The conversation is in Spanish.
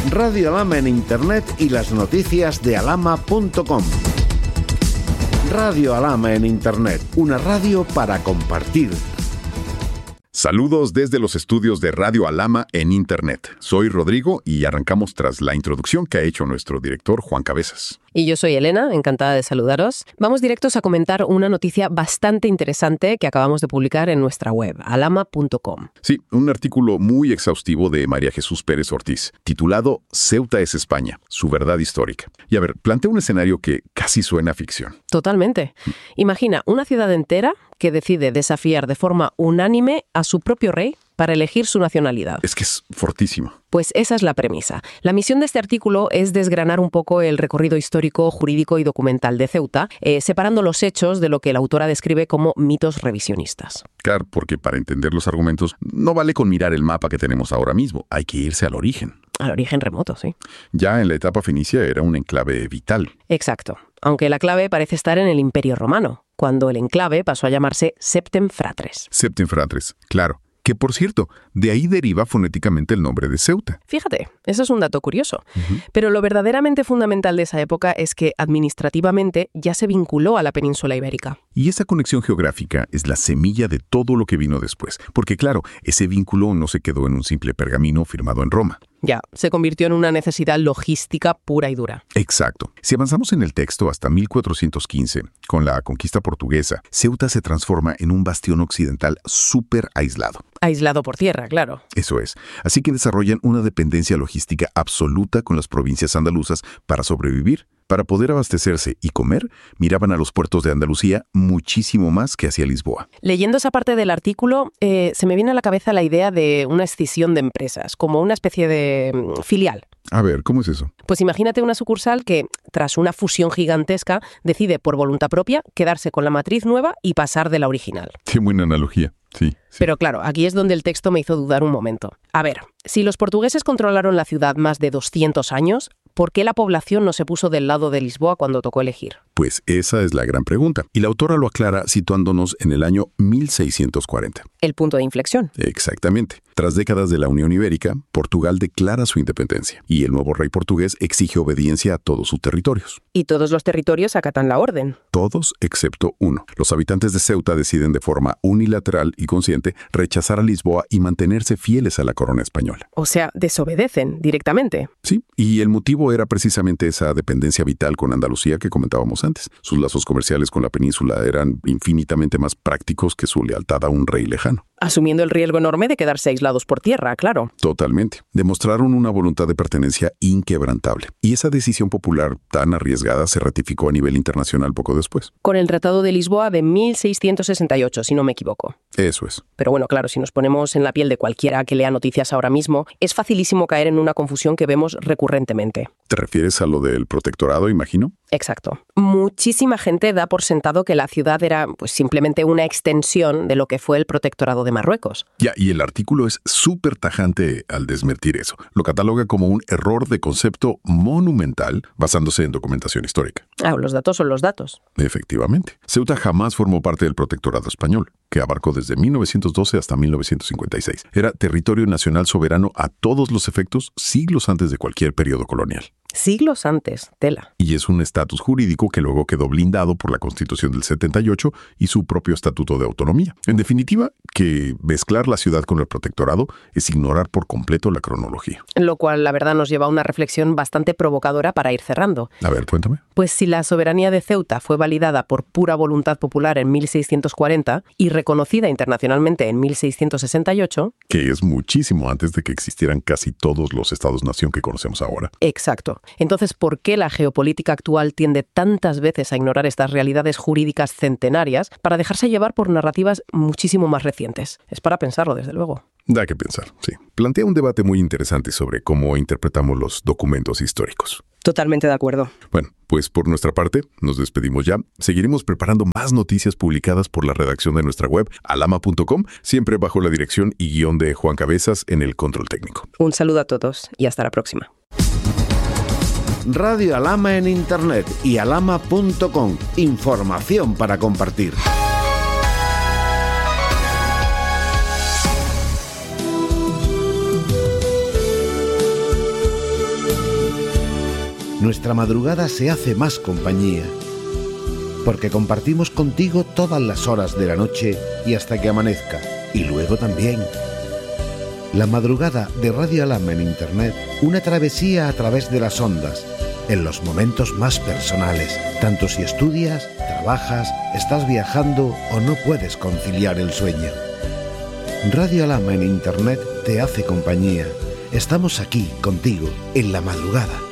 Radio Alhama en Internet y las noticias de alhama.com. Radio Alhama en Internet, una radio para compartir. Saludos desde los estudios de Radio Alhama en Internet. Soy Rodrigo y arrancamos tras la introducción que ha hecho nuestro director Juan Cabezas. Y yo soy Elena, encantada de saludaros. Vamos directos a comentar una noticia bastante interesante que acabamos de publicar en nuestra web, alhama.com. Sí, un artículo muy exhaustivo de María Jesús Pérez Ortiz, titulado Ceuta es España, su verdad histórica. Y a ver, plantea un escenario que casi suena a ficción. Totalmente. Imagina una ciudad entera que decide desafiar de forma unánime a su propio rey para elegir su nacionalidad. Es que es fortísimo. Pues esa es la premisa. La misión de este artículo es desgranar un poco el recorrido histórico, jurídico y documental de Ceuta, separando los hechos de lo que la autora describe como mitos revisionistas. Claro, porque para entender los argumentos no vale con mirar el mapa que tenemos ahora mismo, hay que irse al origen. Al origen remoto, sí. Ya en la etapa fenicia era un enclave vital. Exacto, aunque la clave parece estar en el Imperio Romano, cuando el enclave pasó a llamarse Septem Fratres. Septem Fratres, claro. Que, por cierto, de ahí deriva fonéticamente el nombre de Ceuta. Fíjate, eso es un dato curioso. Pero lo verdaderamente fundamental de esa época es que administrativamente ya se vinculó a la península ibérica. Y esa conexión geográfica es la semilla de todo lo que vino después. Porque, claro, ese vínculo no se quedó en un simple pergamino firmado en Roma. Ya, se convirtió en una necesidad logística pura y dura. Exacto. Si avanzamos en el texto hasta 1415, con la conquista portuguesa, Ceuta se transforma en un bastión occidental súper aislado. Aislado por tierra, claro. Eso es. Así que desarrollan una dependencia logística absoluta con las provincias andaluzas para sobrevivir. Para poder abastecerse y comer, miraban a los puertos de Andalucía muchísimo más que hacia Lisboa. Leyendo esa parte del artículo, se me viene a la cabeza la idea de una escisión de empresas, como una especie de filial. A ver, ¿cómo es eso? Pues imagínate una sucursal que, tras una fusión gigantesca, decide por voluntad propia quedarse con la matriz nueva y pasar de la original. Qué buena analogía. Sí. Pero claro, aquí es donde el texto me hizo dudar un momento. A ver, si los portugueses controlaron la ciudad más de 200 años, ¿por qué la población no se puso del lado de Lisboa cuando tocó elegir? Pues esa es la gran pregunta. Y la autora lo aclara situándonos en el año 1640. El punto de inflexión. Exactamente. Tras décadas de la Unión Ibérica, Portugal declara su independencia y el nuevo rey portugués exige obediencia a todos sus territorios. Y todos los territorios acatan la orden. Todos excepto uno. Los habitantes de Ceuta deciden de forma unilateral y consciente rechazar a Lisboa y mantenerse fieles a la corona española. O sea, desobedecen directamente. Sí, y el motivo era precisamente esa dependencia vital con Andalucía que comentábamos antes. Sus lazos comerciales con la península eran infinitamente más prácticos que su lealtad a un rey lejano. Asumiendo el riesgo enorme de quedarse aislados por tierra, claro. Totalmente. Demostraron una voluntad de pertenencia inquebrantable. Y esa decisión popular tan arriesgada se ratificó a nivel internacional poco después. Con el Tratado de Lisboa de 1668, si no me equivoco. Eso es. Pero bueno, claro, si nos ponemos en la piel de cualquiera que lea noticias ahora mismo, es facilísimo caer en una confusión que vemos recurrentemente. ¿Te refieres a lo del protectorado, imagino? Exacto. Muchísima gente da por sentado que la ciudad era pues simplemente una extensión de lo que fue el protectorado de Marruecos. Ya, y el artículo es súper tajante al desmentir eso. Lo cataloga como un error de concepto monumental basándose en documentación histórica. Los datos son los datos. Efectivamente. Ceuta jamás formó parte del protectorado español, que abarcó desde 1912 hasta 1956. Era territorio nacional soberano a todos los efectos siglos antes de cualquier periodo colonial. Siglos antes, tela. Y es un estatus jurídico que luego quedó blindado por la Constitución del 78 y su propio Estatuto de Autonomía. En definitiva, que mezclar la ciudad con el protectorado es ignorar por completo la cronología. Lo cual, la verdad, nos lleva a una reflexión bastante provocadora para ir cerrando. A ver, cuéntame. Pues si la soberanía de Ceuta fue validada por pura voluntad popular en 1640 y reconocida internacionalmente en 1668... Que es muchísimo antes de que existieran casi todos los estados-nación que conocemos ahora. Exacto. Entonces, ¿por qué la geopolítica actual tiende tantas veces a ignorar estas realidades jurídicas centenarias para dejarse llevar por narrativas muchísimo más recientes? Es para pensarlo, desde luego. Da que pensar, sí. Plantea un debate muy interesante sobre cómo interpretamos los documentos históricos. Totalmente de acuerdo. Bueno, pues por nuestra parte, nos despedimos ya. Seguiremos preparando más noticias publicadas por la redacción de nuestra web, alhama.com, siempre bajo la dirección y guión de Juan Cabezas en el control técnico. Un saludo a todos y hasta la próxima. Radio Alhama en Internet y alhama.com. Información para compartir. nuestra madrugada se hace más compañía, porque compartimos contigo todas las horas de la noche y hasta que amanezca, y luego también. La madrugada de Radio Alarma en Internet, una travesía a través de las ondas, en los momentos más personales, tanto si estudias, trabajas, estás viajando o no puedes conciliar el sueño. Radio Alarma en Internet te hace compañía. Estamos aquí contigo en la madrugada.